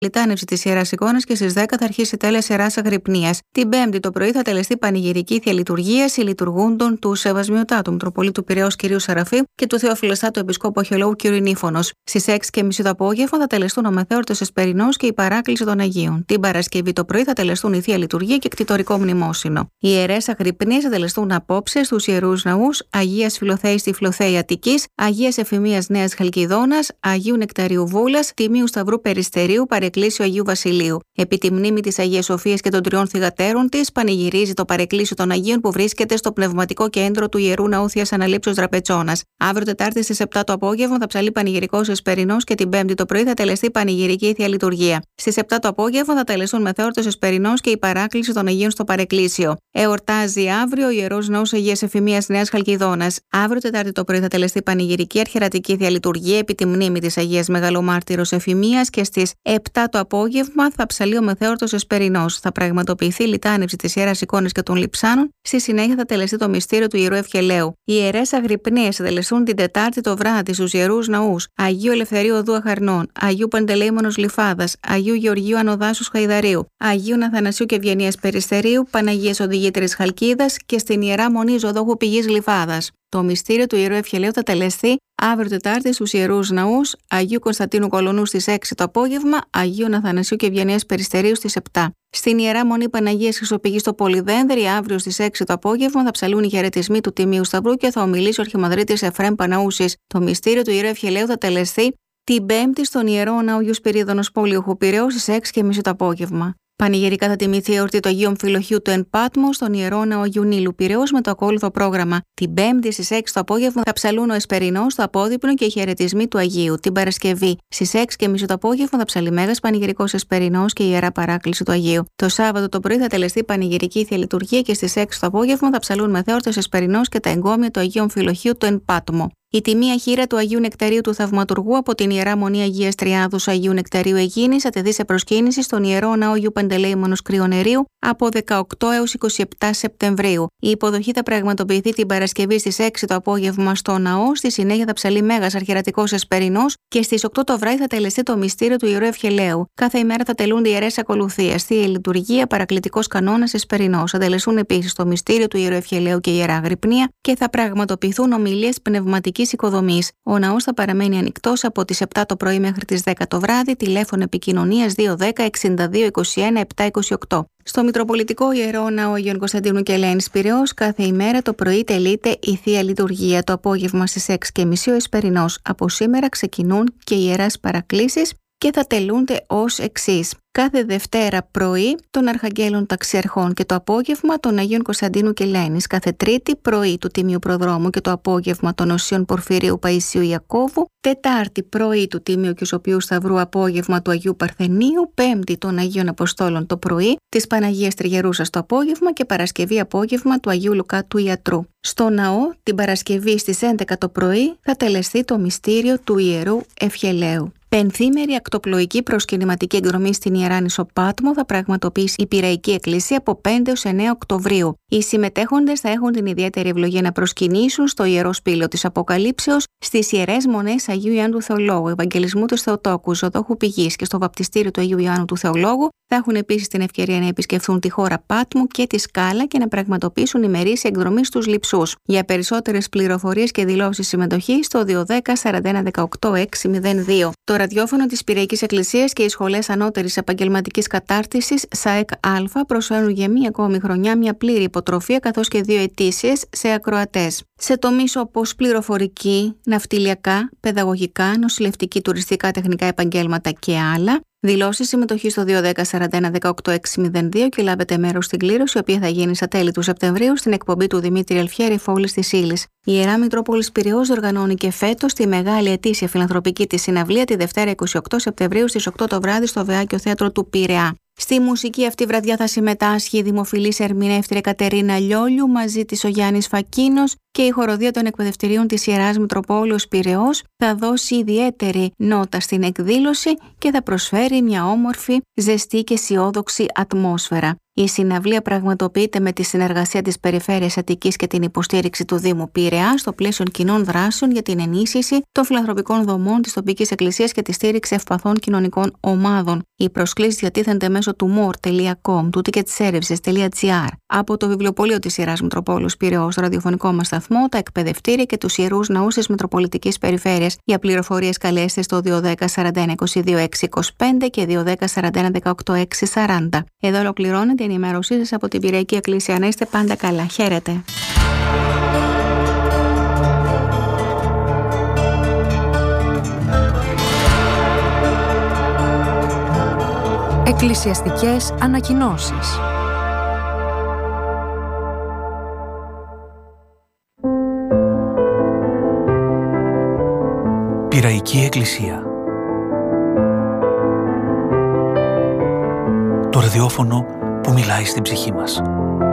Λιτάνευση της Ιεράς Εικόνας και στις 10 θα αρχίσει τέλες Ιεράς Αγρυπνίας. Την Πέμπτη το πρωί θα τελεστεί πανηγυρική θεία λειτουργία συλλειτουργούντων του Σεβασμιωτά, του Μητροπολίτου Πειραιώς κ. Σαραφή και του Θεοφιλεστάτου Επισκόπου Αρχαιολόγου κ. Νήφωνος. Στις 6:30 το απόγευμα θα τελεστούν ο Μεθεόρτος Εσπερινός και η παράκληση των Αγίων. Την Παρασκευή το πρωί θα τελεστούν η θεία λειτουργία και κτητορικό μνημόσυνο. Οι Ιερές Αγρυπνίες θα τελεστούν απόψε στους Ιερούς Ναούς Αγίας Φιλοθέης στη Φιλοθέη Αττικής, Αγίας Εφημίας Νέας Χαλκιδόνας, Αγίου Νεκταρίου Βούλας, Τιμίου Σταυρού Περιστερίου, Παρεκκλήσιο Αγίου Βασιλείου. Επί τη μνήμη της Αγίας Σοφίας και των τριών θυγατέρων της, πανηγυρίζει το Παρεκκλήσιο των Αγίων που βρίσκεται στο πνευματικό κέντρο του Ιερού Ναού Θείας Αναλήψεως Δραπετσώνας. Αύριο Τετάρτη στις 7 το απόγευμα θα ψαλεί πανηγυρικός Εσπερινός και την Πέμπτη το πρωί θα τελεστεί πανηγυρική θεία λειτουργία. Στις 7 το απόγευμα θα τελεστούν Μεθεόρτος Εσπερινός και η παράκληση των Αγίων στο Παρεκκλήσιο. Εορτάζει αύριο ο Ιερός Ναός Αγίας Εφημίας Νέας Χαλκιδόνας. Αύριο Τετάρτη το πρωί θα τελεστεί πανηγυρική αρχιερατική θεία λειτουργία επί τη μνήμη της Αγίας Μεγαλομάρτυρος Εφημίας και στις 7 το απόγευμα θα ψαλεί ο Μεθεόρτος Εσπερινός. Θα πραγματοποιηθεί η λιτάνευση της Ιεράς Εικόνας και των Λειψάνων. Στη συνέχεια θα τελεστεί το μυστήριο του Ιερού Ευχελαίου. Οι Ιερές Αγρυπνίες θα τελεστούν την Τετάρτη το βράδυ στους Ιερούς Ναούς Αγίου Ελευθερίου Οδού Αχαρνών, Αγίου Παντελεήμονος Λιφάδας, Αγίου Γεωργίου Ανοδάσους Χαϊδαρίου, Αγίου Αθανασίου και Ευγενίας Περιστερίου, Παναγίας Οδηγήτρης Χαλκίδας και στην Ιερά Μονή Ζωδόχου Πηγής Λιφάδας. Το μυστήριο του Ιερού Ευχελαίου θα τελεστεί αύριο Τετάρτη στους Ιερούς Ναούς Αγίου Κωνσταντίνου Κολονού στις 6 το απόγευμα, Αγίου Αθανασίου και Ευγενίας Περιστερίου στις 7. Στην Ιερά Μονή Παναγίας Χρυσοπηγής στο Πολυδένδρη, αύριο στις 6 το απόγευμα θα ψαλούν οι χαιρετισμοί του Τιμίου Σταυρού και θα ομιλήσει ο Αρχιμανδρίτης Εφραίμ Παναούσης. Το μυστήριο του Ιερού Ευχελαίου θα τελεστεί την Πέμπτη στον Ιερό Ναό Αγίου Σπυρίδωνος Πολιοχού Πειραιώς στις 6:30 το απόγευμα. Πανηγυρικά θα τιμηθεί η εορτή του Αγίου Αμφιλοχείου του Εν Πάτμο στον Ιερό Ναό Αγίου Νείλου Πειραιώς με το ακόλουθο πρόγραμμα. Την Πέμπτη στις 6 το απόγευμα θα ψαλούν ο Εσπερινός, το Απόδειπνο και οι χαιρετισμοί του Αγίου. Την Παρασκευή στις 6:30 το απόγευμα θα ψαλεί Μέγας Πανηγυρικός Εσπερινός και η Ιερά Παράκληση του Αγίου. Το Σάββατο το πρωί θα τελεστεί πανηγυρική θεία λειτουργία και στις 6 το απόγευμα θα ψαλούν Μεθεόρτος Εσπερινός και τα εγκόμια του Αγίου Αμφιλοχείου του Εν Πάτμο. Η τιμία χείρα του Αγίου Νεκταρίου του Θαυματουργού από την Ιερά Μονή Αγίας Τριάδους Αγίου Νεκταρίου Αιγίνης θα τεθεί σε προσκύνηση στον Ιερό Ναό Αγίου Παντελεήμονος Κρυονερίου από 18 έως 27 Σεπτεμβρίου. Η υποδοχή θα πραγματοποιηθεί την Παρασκευή στις 6 το απόγευμα στο ναό, στη συνέχεια θα ψαλεί Μέγας Αρχιερατικός Εσπερινός και στις 8 το βράδυ θα τελεστεί το μυστήριο του Ιερού Ευχελαίου. Κάθε ημέρα θα τελούνται ιερές ακολουθίες, θεία λειτουργία, παρακλητικός κανόνας Εσπερινός. Θα τελεστούν επίσης το μυστήριο του Ιερού Ευχελαίου και η Ιερά Αγρυπνία και θα πραγματοποιηθούν ομιλίες πνευματικής οικοδομής. Ο ναός θα παραμένει ανοιχτός από τις 7 το πρωί μέχρι τις 10 το βράδυ, τηλέφωνο επικοινωνίας 210 62 21 728. Στο Μητροπολιτικό Ιερό Ναό Αγίων Κωνσταντίνου και Ελένης Πειραιώς, κάθε ημέρα το πρωί τελείται η θεία λειτουργία. Το απόγευμα στις 6:30 ο Εσπερινός. Από σήμερα ξεκινούν και οι ιεράς παρακλήσεις και θα τελούνται ως εξής. Κάθε Δευτέρα πρωί των Αρχαγγέλων Ταξιαρχών και το απόγευμα των Αγίων Κωνσταντίνου και Ελένης. Κάθε Τρίτη πρωί του Τιμίου Προδρόμου και το απόγευμα των Οσίων Πορφυρίου Παϊσίου Ιακώβου. Τετάρτη πρωί του Τίμιου Κισοπίου Σταυρού, απόγευμα του Αγίου Παρθενίου. Πέμπτη των Αγίων Αποστόλων το πρωί, της Παναγίας Τριγερούσας το απόγευμα και Παρασκευή απόγευμα του Αγίου Λουκά του Ιατρού. Στο ναό την Παρασκευή στις 11 το πρωί θα τελεστεί το μυστήριο του Ιερού Ευχελαίου. Πενθήμερη ακτοπλοϊκή προσκυνηματική εκδρομή στην Ιερά Νησό Πάτμο θα πραγματοποιήσει η Πειραϊκή Εκκλησία από 5 έως 9 Οκτωβρίου. Οι συμμετέχοντες θα έχουν την ιδιαίτερη ευλογία να προσκυνήσουν στο Ιερό Σπήλαιο της Αποκαλύψεως, στις Ιερές Μονές Αγίου Ιωάννου του Θεολόγου, Ευαγγελισμού του Θεοτόκου, Ζωδόχου Πηγής και στο βαπτιστήριο του Αγίου Ιωάννου του Θεολόγου. Θα έχουν επίσης την ευκαιρία να επισκεφθούν τη χώρα Πάτμου και τη Σκάλα και να πραγματοποιήσουν ημερήσια εκδρομή στους Λειψούς. Για περισσότερες πληροφορίες και δηλώσεις συμμετοχής στο 210 41 18 602. Το ραδιόφωνο της Πειραϊκής Εκκλησίας και οι σχολές ανώτερης επαγγελματικής κατάρτισης ΣΑΕΚ Α προσφέρουν για μία ακόμη χρονιά μια πλήρη υποτροφία καθώς και 2 ετήσιες σε ακροατές. Σε τομείς όπως πληροφορική, ναυτιλιακά, παιδαγωγικά, νοσηλευτική, τουριστικά, τεχνικά επαγγέλματα και άλλα. Δηλώσεις συμμετοχή στο 210 41 18 602 και λάβετε μέρος στην κλήρωση, η οποία θα γίνει στα τέλη του Σεπτεμβρίου στην εκπομπή του Δημήτρη Αλφιέρη Φόλης της Ήλης. Η Ιερά Μητρόπολης Πειραιώς οργανώνει και φέτος τη μεγάλη ετήσια φιλανθρωπική της συναυλία τη Δευτέρα 28 Σεπτεμβρίου στις 8 το βράδυ στο Βεάκιο Θέατρο του Πειραιά. Στη μουσική αυτή βραδιά θα συμμετάσχει η δημοφιλής ερμηνεύτρια Κατερίνα Λιόλιου, μαζί της ο Γιάννης Φακίνος και η χοροδία των εκπαιδευτηρίων της Ιεράς Μητροπόλεως Πειραιώς θα δώσει ιδιαίτερη νότα στην εκδήλωση και θα προσφέρει μια όμορφη, ζεστή και αισιόδοξη ατμόσφαιρα. Η συναυλία πραγματοποιείται με τη συνεργασία της Περιφέρειας Αττικής και την υποστήριξη του Δήμου Πειραιά στο πλαίσιο κοινών δράσεων για την ενίσχυση των φιλανθρωπικών δομών της τοπικής εκκλησίας και τη στήριξη ευπαθών κοινωνικών ομάδων. Οι προσκλήσεις διατίθενται μέσω του more.com, του ticketservices.gr, από το βιβλιοπωλείο της Ιεράς Μητροπόλεως Πειραιώς, το ραδιοφωνικό μας σταθμό, τα εκπαιδευτήρια και τους ιερούς ναούς της Μητροπολιτικής Περιφέρειας. Για πληροφορίες καλέστε στο 210 41 22 625 και 210 41 18 640. Εδώ ολοκληρώνεται η ενημέρωσή σας από την Πειραϊκή Εκκλησία. Να είστε πάντα καλά. Χαίρετε. Εκκλησιαστικές ανακοινώσεις. Πειραϊκή Εκκλησία. Το ραδιόφωνο που μιλάει στην ψυχή μας.